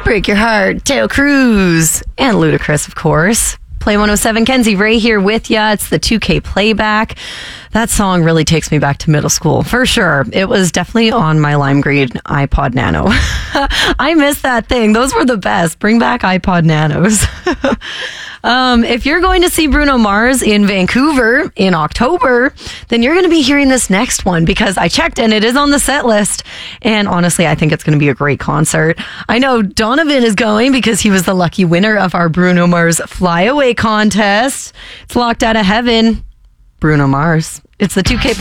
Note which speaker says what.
Speaker 1: Break Your Heart, Teo Cruz, and Ludacris, of course. Play 107, Kenzie Ray here with ya. It's the 2K playback. That song really takes me back to middle school, for sure. It was definitely on my lime green iPod Nano. I miss that thing. Those were the best. Bring back iPod Nanos. If you're going to see Bruno Mars in Vancouver in October, then you're going to be hearing this next one because I checked and it is on the set list. And honestly, I think it's going to be a great concert. I know Donovan is going because he was the lucky winner of our Bruno Mars Fly Away contest. It's locked out of heaven. Bruno Mars. It's the 2K